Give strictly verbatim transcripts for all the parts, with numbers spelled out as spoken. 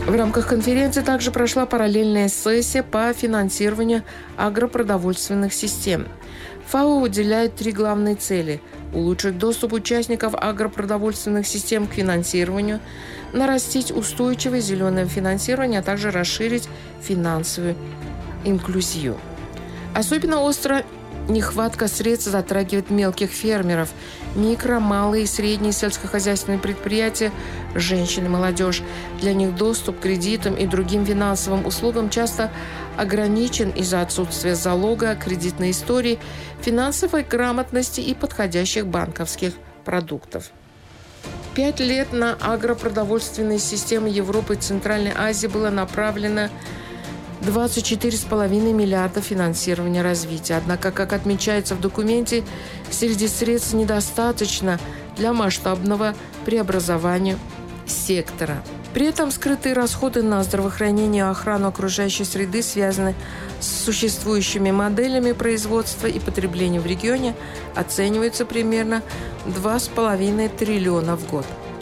В рамках конференции также прошла параллельная сессия по финансированию агропродовольственных систем. ФАО выделяет три главные цели – улучшить доступ участников агропродовольственных систем к финансированию, нарастить устойчивое зеленое финансирование, а также расширить финансовую инклюзию. Особенно остро нехватка средств затрагивает мелких фермеров, микро, малые и средние сельскохозяйственные предприятия, женщин и молодежь. Для них доступ к кредитам и другим финансовым услугам часто ограничен из-за отсутствия залога, кредитной истории, финансовой грамотности и подходящих банковских продуктов. Пять лет на агропродовольственные системы Европы и Центральной Азии было направлено двадцать четыре целых пять десятых миллиарда финансирования развития. Однако, как отмечается в документе, среди средств недостаточно для масштабного преобразования сектора. При этом скрытые расходы на здравоохранение и охрану окружающей среды связаны с существующими моделями производства и потребления в регионе, оцениваются примерно два с половиной триллиона в год.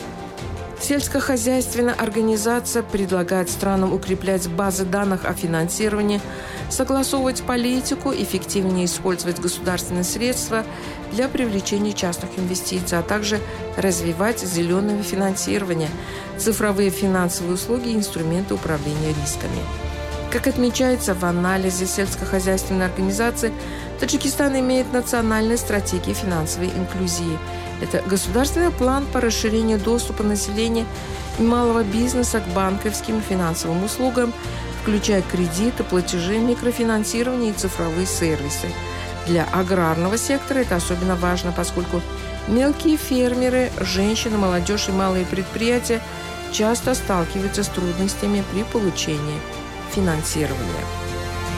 Сельскохозяйственная организация предлагает странам укреплять базы данных о финансировании, согласовывать политику, эффективнее использовать государственные средства для привлечения частных инвестиций, а также развивать зеленое финансирование, цифровые финансовые услуги и инструменты управления рисками. Как отмечается в анализе сельскохозяйственной организации, Таджикистан имеет национальные стратегии финансовой инклюзии. Это государственный план по расширению доступа населения и малого бизнеса к банковским и финансовым услугам, включая кредиты, платежи, микрофинансирование и цифровые сервисы. Для аграрного сектора это особенно важно, поскольку мелкие фермеры, женщины, молодежь и малые предприятия часто сталкиваются с трудностями при получении финансирования.